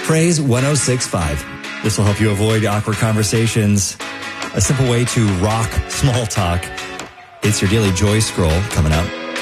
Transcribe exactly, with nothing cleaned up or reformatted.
Praise one oh six point five. This will help you avoid awkward conversations. A simple way to rock small talk. It's your daily joy scroll coming up.